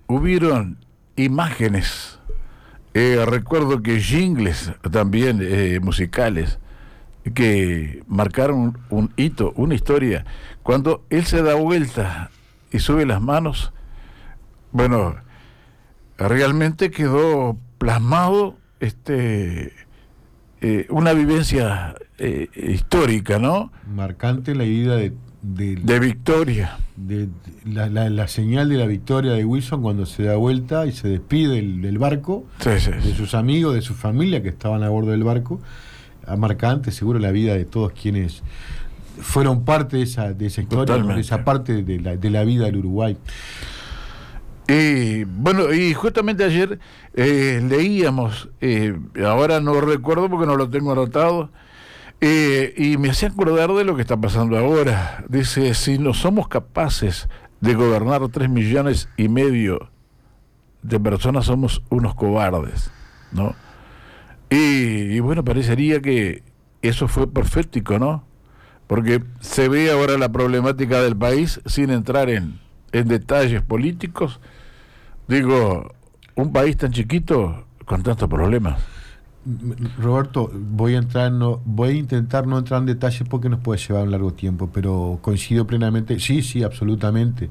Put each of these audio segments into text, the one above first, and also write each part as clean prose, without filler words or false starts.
hubieron imágenes, recuerdo que jingles también musicales, que marcaron un hito, una historia. Cuando él se da vuelta y sube las manos, bueno, realmente quedó plasmado una vivencia histórica, ¿no? Marcante la idea de victoria. De la señal de la victoria de Wilson cuando se da vuelta y se despide del barco, de sus amigos, de su familia que estaban a bordo del barco. Marcante seguro la vida de todos quienes fueron parte de esa historia. Totalmente. De esa parte de la vida del Uruguay. Bueno, y justamente ayer leíamos, ahora no recuerdo porque no lo tengo anotado, y me hacía acordar de lo que está pasando ahora. Dice, si no somos capaces de gobernar 3,5 millones de personas, somos unos cobardes, ¿no? Y bueno, parecería que eso fue profético, ¿no? Porque se ve ahora la problemática del país sin entrar en detalles políticos. Digo, un país tan chiquito con tantos problemas. Roberto, voy a intentar no entrar en detalles porque nos puede llevar un largo tiempo, pero coincido plenamente, sí, absolutamente.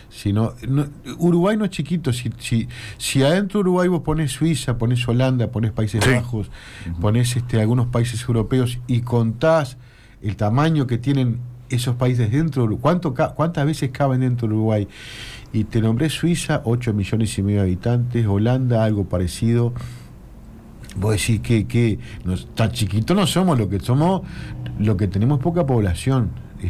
Uruguay no es chiquito. Si adentro de Uruguay vos pones Suiza, pones Holanda, pones Países Bajos, pones algunos países europeos y contás el tamaño que tienen esos países dentro de Uruguay, ¿cuántas veces caben dentro de Uruguay? Y te nombré Suiza, 8,5 millones de habitantes, Holanda, algo parecido. Vos decís que tan chiquito no somos, lo que tenemos poca población.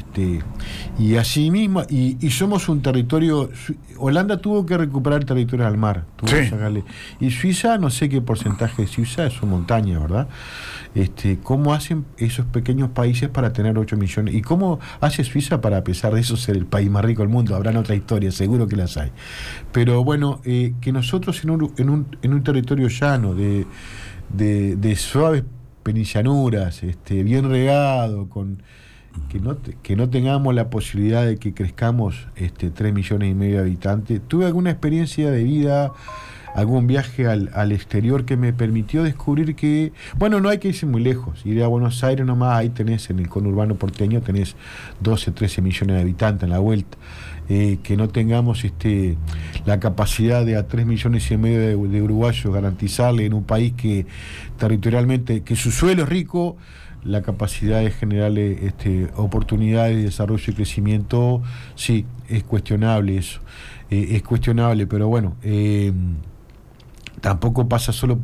Y así mismo, y somos un territorio. Holanda tuvo que recuperar territorios al mar, y Suiza, no sé qué porcentaje de Suiza es su montaña, ¿verdad? ¿Cómo hacen esos pequeños países para tener 8 millones? ¿Y cómo hace Suiza para, a pesar de eso, ser el país más rico del mundo? Habrán otras historias, seguro que las hay. Pero bueno, que nosotros en un territorio llano, de suaves penillanura, bien regado, que no tengamos la posibilidad de que crezcamos 3,5 millones de habitantes. Tuve alguna experiencia de vida, algún viaje al exterior que me permitió descubrir que, bueno, no hay que irse muy lejos, ir a Buenos Aires nomás, ahí tenés en el conurbano porteño, tenés 12, 13 millones de habitantes en la vuelta. Que no tengamos la capacidad de a 3,5 millones de uruguayos garantizarle en un país que territorialmente, que su suelo es rico, la capacidad de generarle oportunidades de desarrollo y crecimiento, sí, es cuestionable eso, es cuestionable, pero bueno, tampoco pasa solo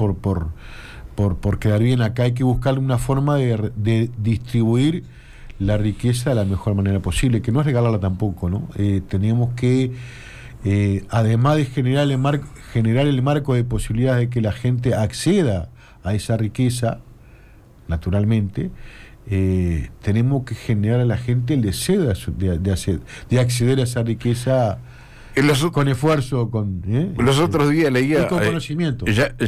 por quedar bien. Acá hay que buscar una forma de distribuir la riqueza de la mejor manera posible, que no es regalarla tampoco, ¿no? Tenemos que, además de generar el marco de posibilidades de que la gente acceda a esa riqueza, naturalmente, tenemos que generar a la gente el deseo de acceder a esa riqueza con esfuerzo, los otros días leía, y con conocimiento.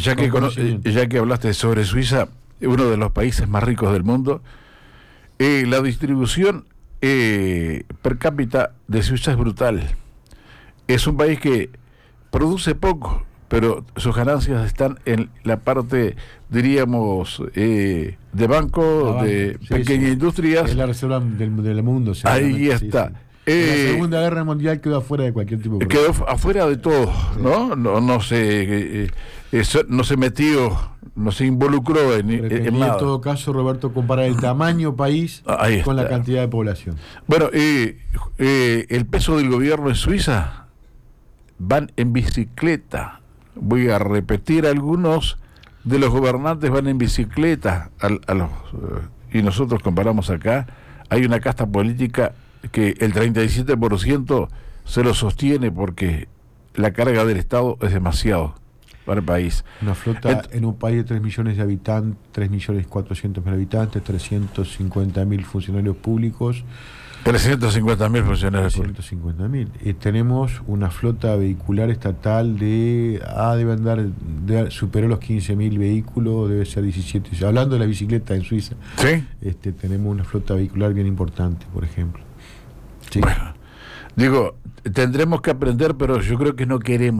Ya que hablaste sobre Suiza, uno de los países más ricos del mundo, la distribución per cápita de Suiza es brutal. Es un país que produce poco, pero sus ganancias están en la parte, diríamos, de banco, de pequeñas industrias. Es la reserva del mundo. Ahí está. Sí. La Segunda Guerra Mundial quedó afuera de cualquier tipo de problema. Quedó afuera de todo, ¿no? No se metió, no se involucró en nada. En todo caso, Roberto, comparar el tamaño país con la cantidad de población. Bueno, el peso del gobierno en Suiza van en bicicleta. Voy a repetir, algunos de los gobernantes van en bicicleta y nosotros comparamos acá, hay una casta política que el 37% se lo sostiene porque la carga del Estado es demasiado para el país. Una flota en un país de 3 millones de habitantes, 3.400.000 habitantes, 350.000 funcionarios públicos. 350.000 funcionarios públicos. 350.000. Tenemos una flota vehicular estatal superó los 15.000 vehículos, debe ser 17. Hablando de la bicicleta en Suiza, ¿sí? Tenemos una flota vehicular bien importante, por ejemplo. Sí. Bueno, digo, tendremos que aprender, pero yo creo que no queremos.